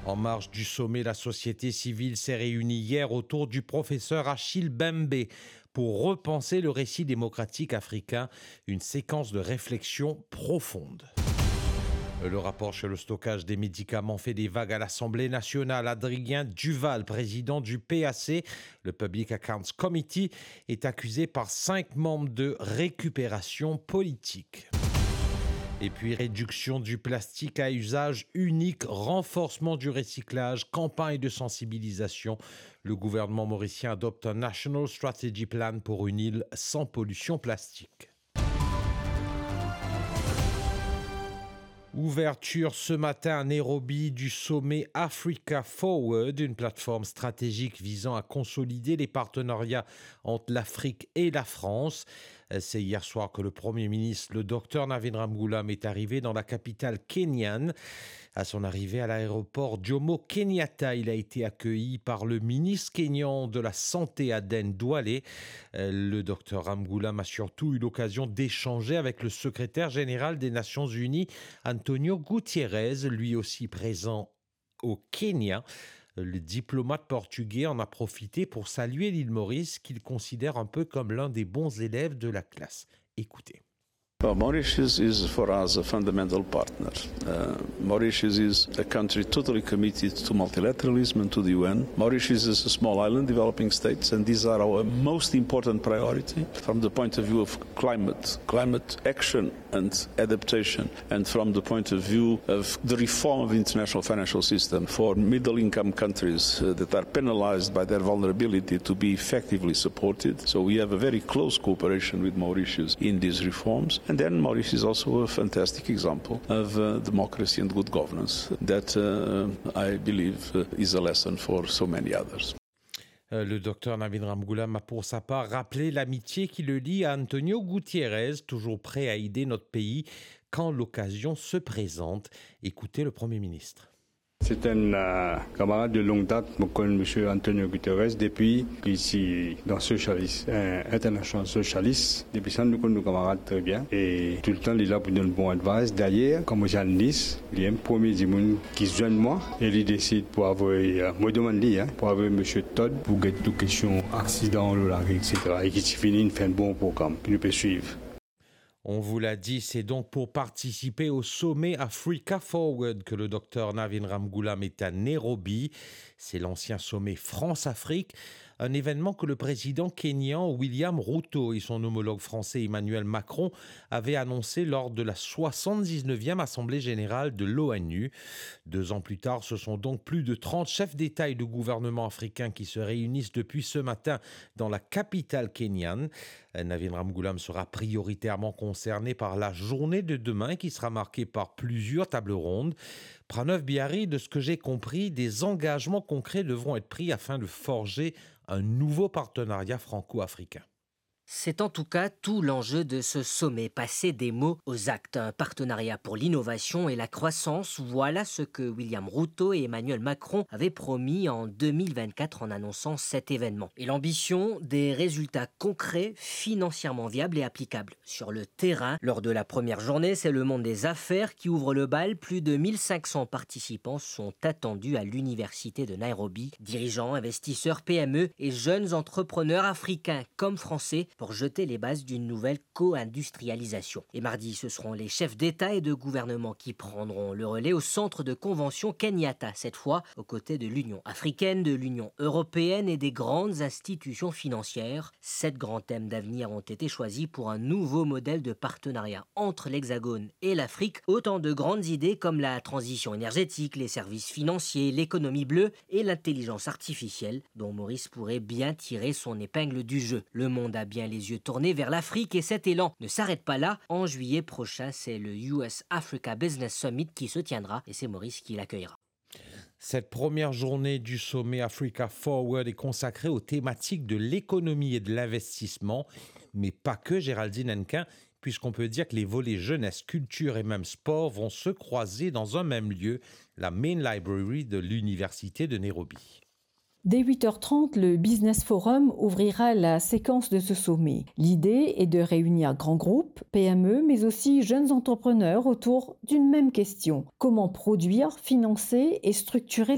En marge du sommet, la société civile s'est réunie hier autour du professeur Achille Mbembe pour repenser le récit démocratique africain, une séquence de réflexion profonde. Le rapport sur le stockage des médicaments fait des vagues à l'Assemblée nationale. Adrien Duval, président du PAC, le Public Accounts Committee, est accusé par 5 membres de récupération politique. Et puis réduction du plastique à usage unique, renforcement du recyclage, campagne de sensibilisation. Le gouvernement mauricien adopte un National Strategy Plan pour une île sans pollution plastique. Ouverture ce matin à Nairobi du sommet Africa Forward, une plateforme stratégique visant à consolider les partenariats entre l'Afrique et la France. C'est hier soir que le Premier ministre, le Dr Navin Ramgoolam, est arrivé dans la capitale kenyane. À son arrivée à l'aéroport Jomo Kenyatta, il a été accueilli par le ministre kényan de la Santé, Aden Duale. Le Dr Ramgoolam a surtout eu l'occasion d'échanger avec le secrétaire général des Nations Unies, Antonio Guterres, lui aussi présent au Kenya. Le diplomate portugais en a profité pour saluer l'île Maurice, qu'il considère un peu comme l'un des bons élèves de la classe. Écoutez. Well, Mauritius is for us a fundamental partner. Mauritius is a country totally committed to multilateralism and to the UN. Mauritius is a small island developing states, and these are our most important priority from the point of view of climate action and adaptation, and from the point of view of the reform of the international financial system for middle-income countries that are penalized by their vulnerability to be effectively supported. So we have a very close cooperation with Mauritius in these reforms. And then Mauritius is also a fantastic example of democracy and good governance that I believe is a lesson for so many others. Le docteur Navin Ramgoolam a pour sa part rappelé l'amitié qui le lie à Antonio Guterres, toujours prêt à aider notre pays quand l'occasion se présente. Écoutez le Premier ministre. C'est un camarade de longue date, je connais M. Antonio Guterres depuis ici dans Socialist, International Socialist. Depuis ça, nous connaissons nos camarades très bien. Et tout le temps, il est là pour donner bon advice. D'ailleurs, comme j'ai Nice, il y a un premier dimanche qui se joint moi et il décide pour avoir, moi demande pour avoir M. Todd pour get toutes questions accidents, etc. Et qui finit, il fait un bon programme. Puis nous peut suivre. On vous l'a dit, c'est donc pour participer au sommet Africa Forward que le docteur Navin Ramgoolam est à Nairobi. C'est l'ancien sommet France-Afrique, un événement que le président kényan William Ruto et son homologue français Emmanuel Macron avaient annoncé lors de la 79e Assemblée générale de l'ONU. 2 ans plus tard, ce sont donc plus de 30 chefs d'État et de gouvernement africains qui se réunissent depuis ce matin dans la capitale kenyane. Navin Ramgoolam sera prioritairement concerné par la journée de demain qui sera marquée par plusieurs tables rondes. Pranav Bihari, de ce que j'ai compris, des engagements concrets devront être pris afin de forger un nouveau partenariat franco-africain. C'est en tout cas tout l'enjeu de ce sommet, passer des mots aux actes. Un partenariat pour l'innovation et la croissance, voilà ce que William Ruto et Emmanuel Macron avaient promis en 2024 en annonçant cet événement. Et l'ambition, des résultats concrets, financièrement viables et applicables. Sur le terrain, lors de la première journée, c'est le monde des affaires qui ouvre le bal. Plus de 1500 participants sont attendus à l'université de Nairobi. Dirigeants, investisseurs, PME et jeunes entrepreneurs africains comme français pour jeter les bases d'une nouvelle co-industrialisation. Et mardi, ce seront les chefs d'État et de gouvernement qui prendront le relais au centre de convention Kenyatta, cette fois aux côtés de l'Union africaine, de l'Union européenne et des grandes institutions financières. 7 grands thèmes d'avenir ont été choisis pour un nouveau modèle de partenariat entre l'Hexagone et l'Afrique. Autant de grandes idées comme la transition énergétique, les services financiers, l'économie bleue et l'intelligence artificielle, dont Maurice pourrait bien tirer son épingle du jeu. Le monde a bien les yeux tournés vers l'Afrique et cet élan ne s'arrête pas là. En juillet prochain, c'est le US Africa Business Summit qui se tiendra et c'est Maurice qui l'accueillera. Cette première journée du sommet Africa Forward est consacrée aux thématiques de l'économie et de l'investissement, mais pas que, Géraldine Hennequin, puisqu'on peut dire que les volets jeunesse, culture et même sport vont se croiser dans un même lieu, la Main Library de l'Université de Nairobi. Dès 8h30, le Business Forum ouvrira la séquence de ce sommet. L'idée est de réunir grands groupes, PME, mais aussi jeunes entrepreneurs autour d'une même question. Comment produire, financer et structurer